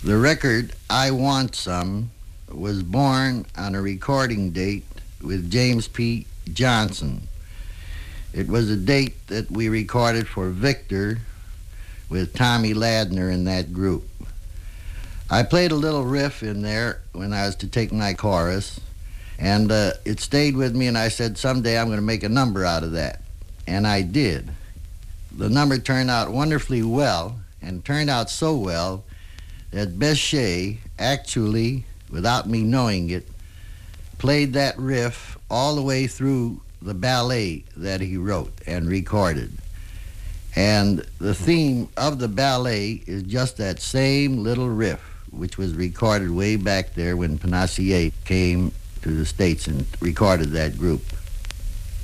The record, I Want Some, was born on a recording date with James P. Johnson. It was a date that we recorded for Victor with Tommy Ladner in that group. I played a little riff in there when I was to take my chorus, and it stayed with me, and I said, someday I'm going to make a number out of that. And I did. The number turned out wonderfully well, and turned out so well that Bechet actually, without me knowing it, played that riff all the way through the ballet that he wrote and recorded. And the theme of the ballet is just that same little riff, which was recorded way back there when Panacea came to the States and recorded that group.